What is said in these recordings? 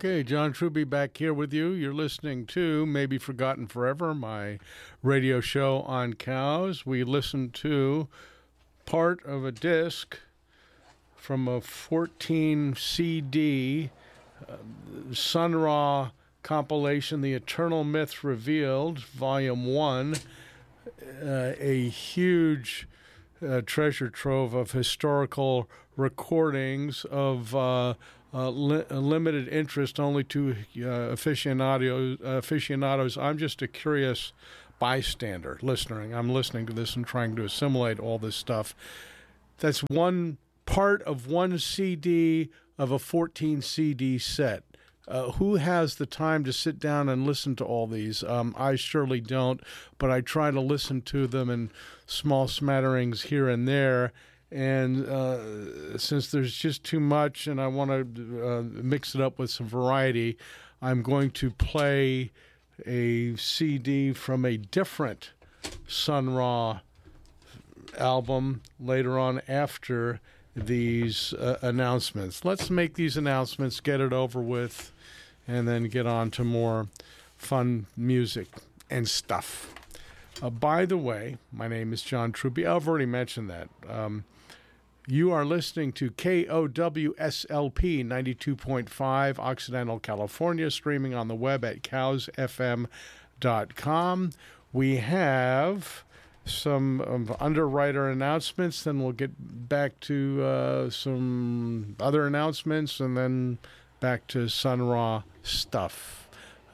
Okay, John Truby back here with you. You're listening to Maybe Forgotten Forever, my radio show on cows. We listened to part of a disc from a 14 CD Sun Ra compilation, The Eternal Myth Revealed, Volume 1, a huge treasure trove of historical recordings of limited interest only to aficionados. I'm just a curious bystander, listener. I'm listening to this and trying to assimilate all this stuff. That's one part of one CD of a 14 CD set. Who has the time to sit down and listen to all these? I surely don't, but I try to listen to them in small smatterings here and there. And since there's just too much and I want to mix it up with some variety, I'm going to play a CD from a different Sun Ra album later on after these announcements. Let's make these announcements, get it over with, and then get on to more fun music and stuff. By the way, my name is John Truby. I've already mentioned that. You are listening to KOWSLP 92.5 Occidental, California, streaming on the web at cowsfm.com. We have some underwriter announcements, then we'll get back to some other announcements, and then back to Sun Ra stuff.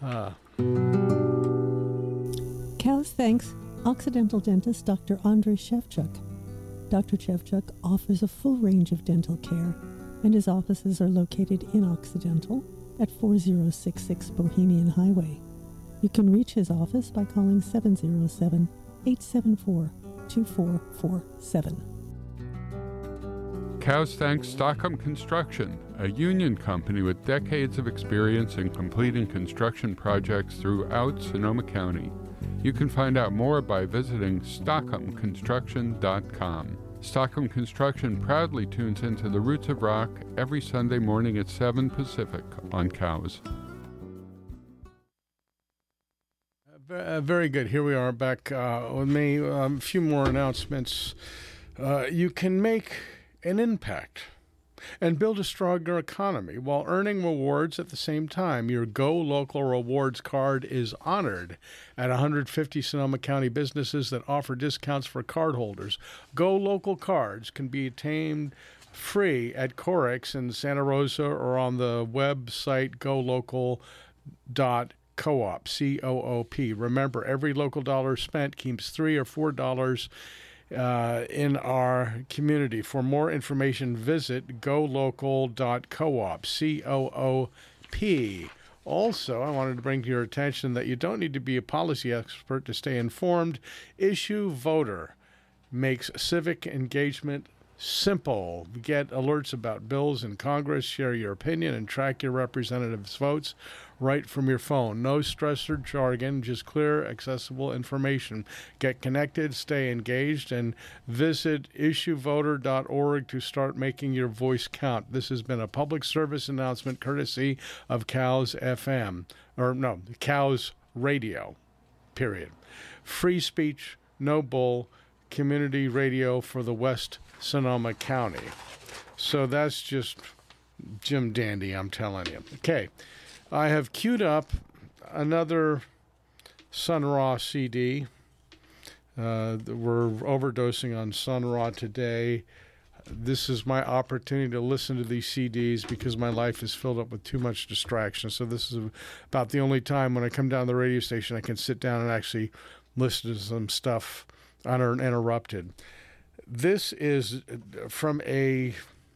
Cows thanks Occidental dentist Dr. Andrei Shevchuk. Dr. Shevchuk offers a full range of dental care, and his offices are located in Occidental at 4066 Bohemian Highway. You can reach his office by calling 707-874-2447. Cows thanks Stockholm Construction, a union company with decades of experience in completing construction projects throughout Sonoma County. You can find out more by visiting stockholmconstruction.com. Stockholm Construction proudly tunes into the Roots of Rock every Sunday morning at 7 Pacific on Cows. Very good. Here we are back with me. A few more announcements. You can make an impact and build a stronger economy while earning rewards at the same time. Your Go Local Rewards card is honored at 150 Sonoma County businesses that offer discounts for cardholders. Go Local cards can be obtained free at Corex in Santa Rosa or on the website golocal.coop, C-O-O-P. Remember, every local dollar spent keeps $3 or $4 in our community. For more information, visit golocal.coop, C-O-O-P. Also, I wanted to bring to your attention that you don't need to be a policy expert to stay informed. Issue Voter makes civic engagement simple. Get alerts about bills in Congress, share your opinion, and track your representatives' votes right from your phone. No stress or jargon, just clear, accessible information. Get connected, stay engaged, and visit issuevoter.org to start making your voice count. This has been a public service announcement courtesy of Cows FM, Cows Radio, period. Free speech, no bull, community radio for the West Sonoma County. So that's just Jim Dandy, I'm telling you. Okay, I have queued up another Sun Ra CD. We're overdosing on Sun Ra today. This is my opportunity to listen to these CDs because my life is filled up with too much distraction. So this is about the only time when I come down to the radio station I can sit down and actually listen to some stuff uninterrupted. This is from a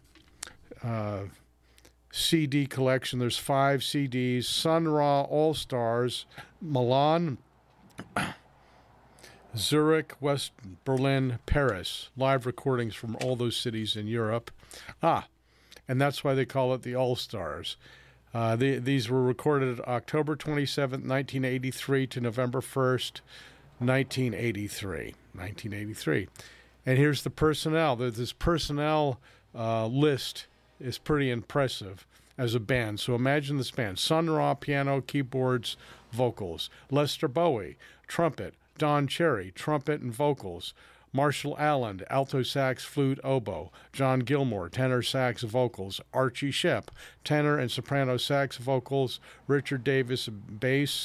CD collection. There's 5 CDs. Sun Ra All-Stars, Milan, Zurich, West Berlin, Paris. Live recordings from all those cities in Europe. And that's why they call it the All-Stars. These were recorded October 27th, 1983 to November 1st, 1983. And here's the personnel. This personnel list is pretty impressive as a band. So imagine this band: Sun Ra, piano, keyboards, vocals; Lester Bowie, trumpet; Don Cherry, trumpet and vocals; Marshall Allen, alto sax, flute, oboe; John Gilmore, tenor sax, vocals; Archie Shepp, tenor and soprano sax, vocals; Richard Davis, bass;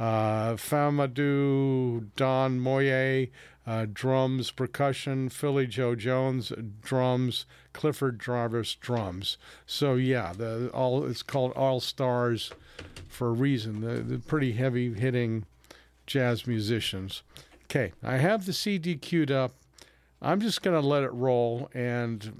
Famadou Don Moye, drums, percussion; Philly Joe Jones, drums; Clifford Jarvis, drums. So yeah, it's called All Stars for a reason. The pretty heavy hitting jazz musicians. Okay, I have the CD queued up. I'm just going to let it roll, and